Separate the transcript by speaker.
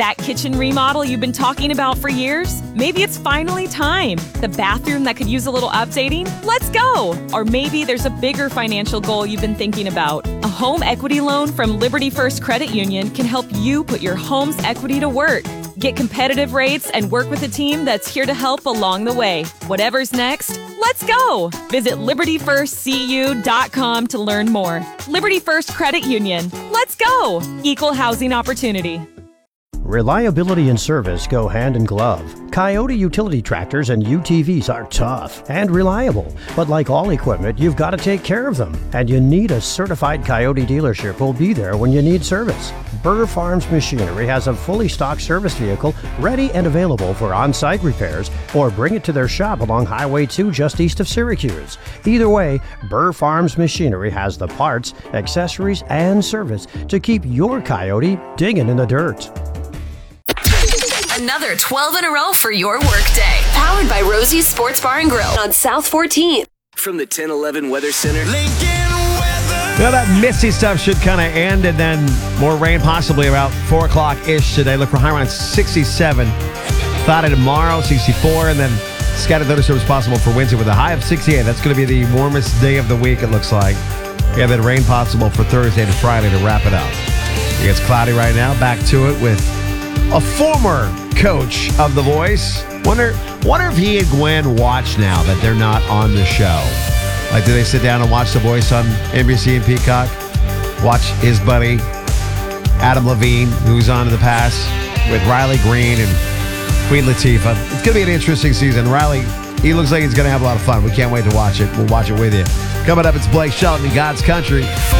Speaker 1: That kitchen remodel you've been talking about for years? Maybe it's finally time. The bathroom that could use a little updating? Let's go! Or maybe there's a bigger financial goal you've been thinking about. A home equity loan from Liberty First Credit Union can help you put your home's equity to work. Get competitive rates and work with a team that's here to help along the way. Whatever's next, let's go! Visit LibertyFirstCU.com to learn more. Liberty First Credit Union. Let's go! Equal housing opportunity.
Speaker 2: Reliability and service go hand in glove. Coyote utility tractors and UTVs are tough and reliable, but like all equipment, you've got to take care of them, and you need a certified Coyote dealership who'll be there when you need service. Burr Farms Machinery has a fully stocked service vehicle ready and available for on-site repairs, or bring it to their shop along Highway 2 just east of Syracuse. Either way, Burr Farms Machinery has the parts, accessories, and service to keep your Coyote digging in the dirt.
Speaker 3: Another 12 in a row for your workday. Powered by Rosie's Sports Bar and Grill on South 14th.
Speaker 4: From the 1011 Weather Center.
Speaker 5: Well, that misty stuff should kind of end, and then more rain possibly about 4 o'clock-ish today. Look for high around 67. Friday tomorrow, 64, and then scattered thunderstorms possible for Wednesday with a high of 68. That's going to be the warmest day of the week, it looks like. Yeah, then rain possible for Thursday to Friday to wrap it up. It gets cloudy right now. Back to it with a former coach of The Voice. Wonder if he and Gwen watch now that they're not on the show. Like, do they sit down and watch The Voice on NBC and Peacock? Watch his buddy, Adam Levine, who's on in the past with Riley Green and Queen Latifah. It's going to be an interesting season. Riley, he looks like he's going to have a lot of fun. We can't wait to watch it. We'll watch it with you. Coming up, it's Blake Shelton in God's Country.